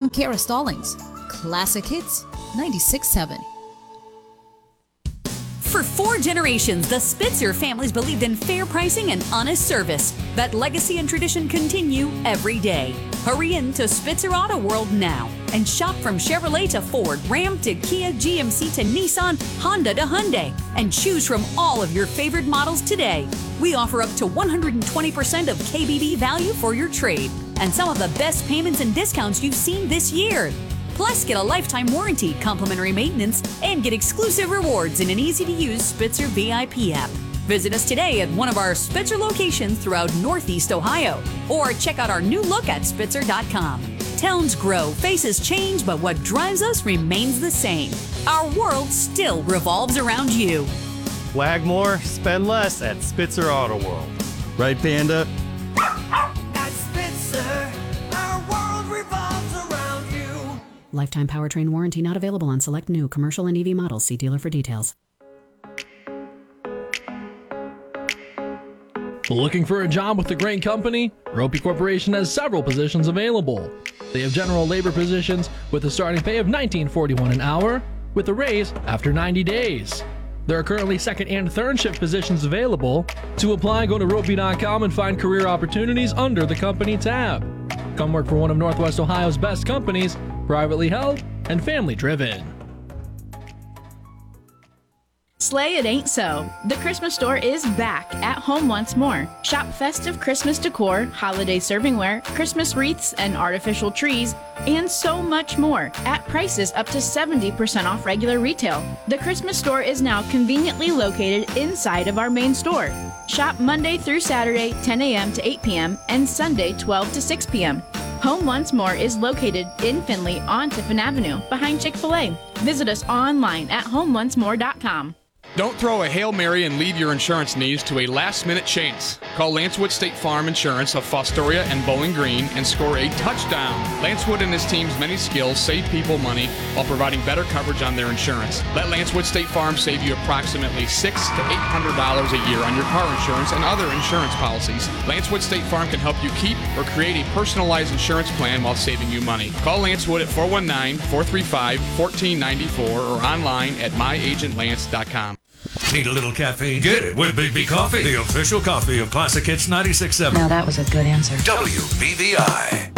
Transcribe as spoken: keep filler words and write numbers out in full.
I'm Kara Stallings. Classic Hits ninety-six point seven. For four generations, the Spitzer families believed in fair pricing and honest service. That legacy and tradition continue every day. Hurry in to Spitzer Auto World now and shop from Chevrolet to Ford, Ram to Kia, G M C to Nissan, Honda to Hyundai, and choose from all of your favorite models today. We offer up to one hundred twenty percent of K B B value for your trade and some of the best payments and discounts you've seen this year. Plus, get a lifetime warranty, complimentary maintenance, and get exclusive rewards in an easy-to-use Spitzer V I P app. Visit us today at one of our Spitzer locations throughout Northeast Ohio, or check out our new look at Spitzer dot com. Towns grow, faces change, but what drives us remains the same. Our world still revolves around you. Wag more, spend less at Spitzer Auto World. Right, Panda? At Spitzer, our world revolves around you. Lifetime powertrain warranty not available on select new commercial and E V models. See dealer for details. Looking for a job with a great company? Ropey Corporation has several positions available. They have general labor positions with a starting pay of nineteen forty-one an hour with a raise after ninety days. There are currently second and third shift positions available. To apply, go to ropey dot com and find career opportunities under the company tab. Come work for one of Northwest Ohio's best companies, privately held and family driven. Slay It Ain't So. The Christmas store is back at home once more. Shop festive Christmas decor, holiday servingware, Christmas wreaths and artificial trees, and so much more at prices up to seventy percent off regular retail. The Christmas store is now conveniently located inside of our main store. Shop Monday through Saturday, ten a.m. to eight p.m. and Sunday, twelve to six p.m. Home Once More is located in Findlay on Tiffin Avenue behind Chick-fil-A. Visit us online at home once more dot com. Don't throw a Hail Mary and leave your insurance needs to a last-minute chance. Call Lancewood State Farm Insurance of Fostoria and Bowling Green and score a touchdown. Lancewood and his team's many skills save people money while providing better coverage on their insurance. Let Lancewood State Farm save you approximately six hundred to eight hundred dollars a year on your car insurance and other insurance policies. Lancewood State Farm can help you keep or create a personalized insurance plan while saving you money. Call Lancewood at four one nine, four three five, one four nine four or online at my agent lance dot com. Need a little caffeine? Get it with Big B Coffee, the official coffee of Classic Hits ninety-six point seven. Now that was a good answer. W B V I.